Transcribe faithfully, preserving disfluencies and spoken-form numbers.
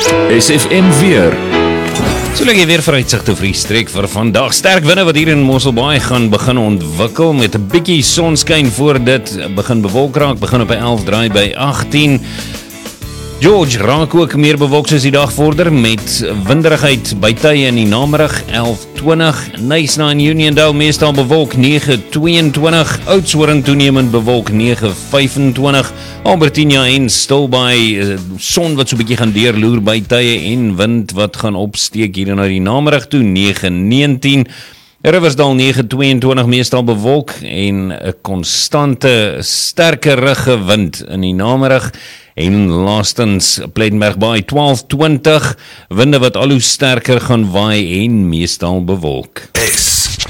S F M weer. So lig jy weer vooruitsigte vir die streek vir vandag. Sterk winde wat hier in Mosselbaai gaan begin ontwikkel met 'n bietjie sonskyn voor dit begin bewolk raak, begin op by elf, draai by agttien. George raak ook meer bewolk soos die dag vorder met winderigheid by tye in die namiddag elf twintig. Knysna en Uniondale meestal bewolk nege tweeëntwintig. Oudtshoorn toenemend bewolk nege vyfentwintig. Albertina en Stilbaai son wat so 'n bietjie gaan deurloer by tye en wind wat gaan opsteek hier na die namiddag toe nege negentien. Riversdal nege tweeëntwintig meestal bewolk en 'n konstante sterkerige wind in die namiddag. En laastens Plettenberg Baai twaalf twintig, winde wat al hoe sterker gaan waai en meestal bewolk. S